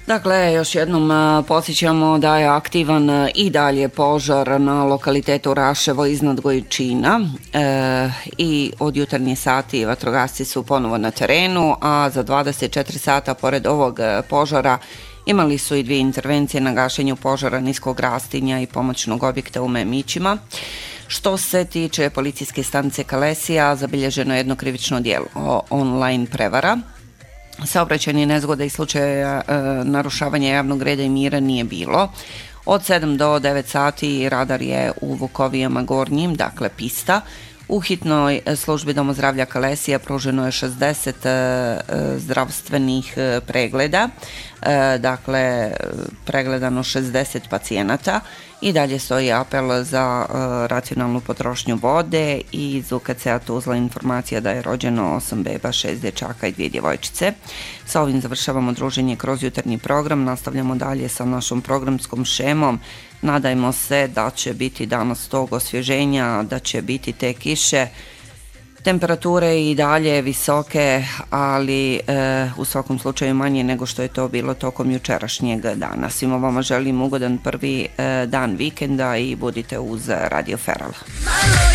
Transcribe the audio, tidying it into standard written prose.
Dakle, još jednom podsjećamo da je aktivan i dalje požar na lokalitetu Raševo iznad Gojčina i od jutarnjih sati vatrogasci su ponovo na terenu, a za 24 sata pored ovog požara imali su i 2 intervencije na gašenju požara niskog rastinja i pomoćnog objekta u Memićima. Što se tiče policijske stanice Kalesija, zabilježeno je jedno krivično djelo online prevara. Saobraćajnih nezgoda i slučaja narušavanja javnog reda i mira nije bilo. Od 7 do 9 sati radar je u Vukovijama Gornjim, dakle pista. U hitnoj službi Doma zdravlja Kalesija pruženo je 60 zdravstvenih pregleda, dakle pregledano 60 pacijenata i dalje stoji apel za racionalnu potrošnju vode i iz UKC-a Tuzla informacija da je rođeno 8 beba, 6 dječaka i 2 djevojčice. Sa ovim završavamo druženje kroz jutarnji program, nastavljamo dalje sa našom programskom šemom. Nadajmo se da će biti danas tog osvježenja, da će biti te kiše, temperature i dalje visoke, ali u svakom slučaju manje nego što je to bilo tokom jučerašnjeg dana. Svima vama želim ugodan prvi dan vikenda i budite uz Radio Feral.